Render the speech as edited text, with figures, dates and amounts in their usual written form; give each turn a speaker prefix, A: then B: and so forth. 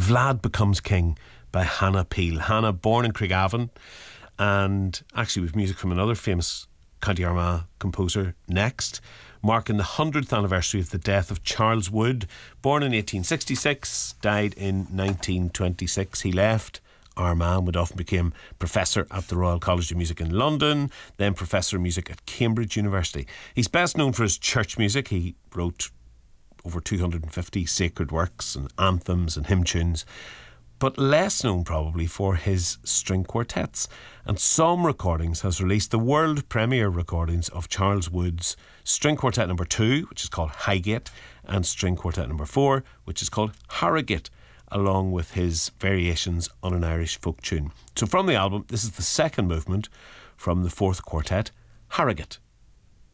A: Vlad Becomes King by Hannah Peel. Hannah, born in Craigavon, and actually with music from another famous County Armagh composer next, marking the 100th anniversary of the death of Charles Wood, born in 1866, died in 1926. He left Armagh and would often become professor at the Royal College of Music in London, then professor of music at Cambridge University. He's best known for his church music. He wrote over 250 sacred works and anthems and hymn tunes, but less known probably for his string quartets. And Psalm Recordings has released the world premiere recordings of Charles Wood's String Quartet No. 2, which is called Highgate, and String Quartet No. 4, which is called Harrogate, along with his variations on an Irish folk tune. So from the album, this is the second movement from the fourth quartet, Harrogate.